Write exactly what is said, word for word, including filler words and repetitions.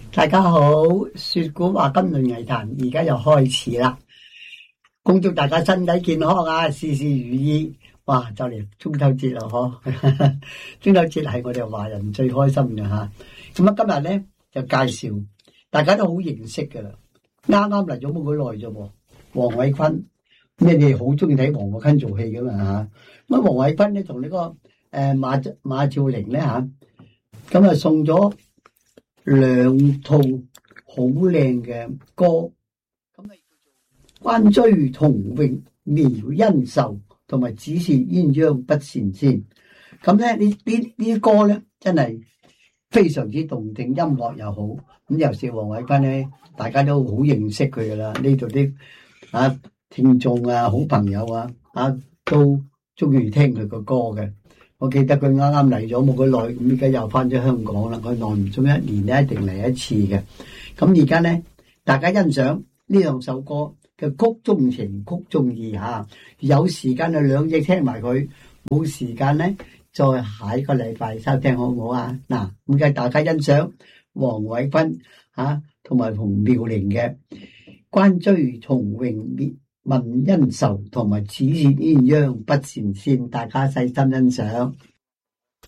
大家好，說古話今論藝壇，而家又開始啦。恭祝大家身體健康啊，事事如意。哇，就嚟中秋節啦，嗬！中秋節係我哋華人最開心嘅吓。咁啊，今日咧就介紹，大家都好認識噶啦。啱啱嚟咗冇幾耐啫喎，黃偉坤。咩你哋好中意睇黃偉坤做戲噶嘛吓？咁啊，黃偉坤咧同呢個誒馬馬照玲咧吓，咁啊送咗兩套好靚嘅歌，咁啊叫做關雎同詠描恩仇，同埋只是鴛鴦不羨仙。咁咧呢呢呢啲歌咧真係非常之動聽，音樂又好。咁尤其是黃偉坤咧，大家都好認識佢噶啦。呢度啲啊聽眾啊、好朋友啊啊都中意聽佢個歌嘅。我記得佢啱啱嚟咗冇幾耐，咁而家又翻咗香港啦。佢耐唔中一年咧，一定嚟一次嘅。咁而家咧，大家欣賞呢兩首歌嘅曲中情、曲中意吓。有時間就兩隻聽埋佢，冇時間咧再下一個禮拜收聽好唔好啊？嗱，咁而家大家欣賞黃偉坤吓同埋洪妙玲嘅關雎同詠問恩仇，同埋只是鴛鴦不羨仙，大家細心欣賞。